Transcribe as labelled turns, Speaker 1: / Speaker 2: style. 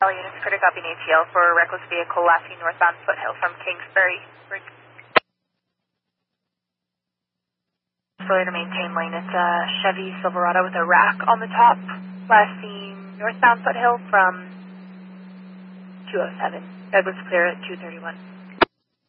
Speaker 1: All units, clear to copy an ATL for a reckless vehicle last seen northbound Foothill from Kingsbury. Failure to maintain lane. It's a Chevy Silverado with a rack on the top. Last seen northbound Foothill from 207. Douglas clear at 231.